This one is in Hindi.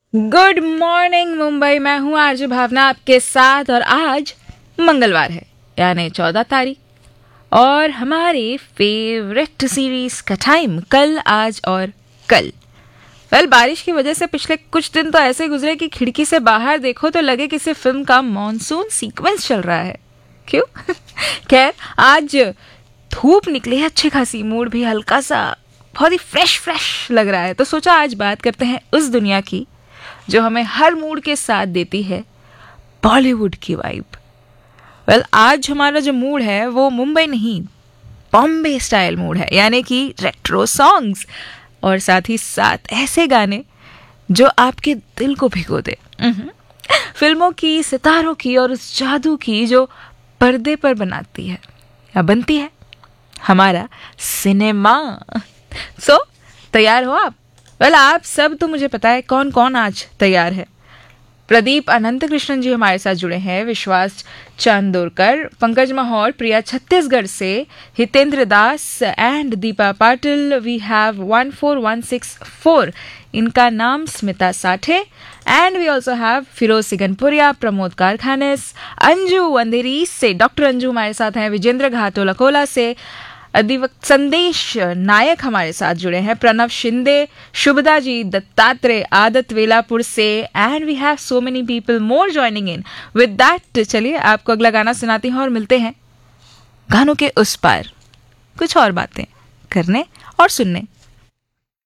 Good morning Mumbai. मैं हूँ आरजे भावना आपके साथ और आज मंगलवार है यानी 14 तारीख और हमारी फेवरेट सीरीज का टाइम कल आज और कल। बारिश की वजह से पिछले कुछ दिन तो ऐसे गुजरे कि खिड़की से बाहर देखो तो लगे किसी फिल्म का मॉनसून सीक्वेंस चल रहा है। क्यों? खैर, आज धूप निकली है अच्छी खासी, मूड भी हल्का सा बहुत ही फ्रेश लग रहा है, तो सोचा आज बात करते हैं उस दुनिया की जो हमें हर मूड के साथ देती है, बॉलीवुड की वाइब। आज हमारा जो मूड है वो मुंबई नहीं, बॉम्बे स्टाइल मूड है, यानी कि रेट्रो सॉन्ग्स और साथ ही साथ ऐसे गाने जो आपके दिल को भिगो दे। फिल्मों की, सितारों की और उस जादू की जो पर्दे पर बनाती है या बनती है हमारा सिनेमा। तैयार हो आप? आप सब तो मुझे पता है कौन कौन आज तैयार है। प्रदीप अनंत कृष्णन जी हमारे साथ जुड़े हैं, विश्वास चांदोरकर, पंकज माहौर, प्रिया छत्तीसगढ़ से, हितेंद्र दास and Deepa Patil. We have 14164, इनका नाम Smita Sathe, and we also have Firoz सिगनपुरिया, Pramod कारखानेस, Anju अंधेरी से, डॉक्टर अंजू हमारे साथ हैं, विजेंद्र घाटोला कोला से, संदेश नायक हमारे साथ जुड़े हैं, प्रणव शिंदे, शुभदा जी, दत्तात्रेय आदत वेलापुर से, and we have so many people more joining in. With that चलिए आपको अगला गाना सुनाती हूँ और मिलते हैं गानों के उस पार कुछ और बातें करने और सुनने।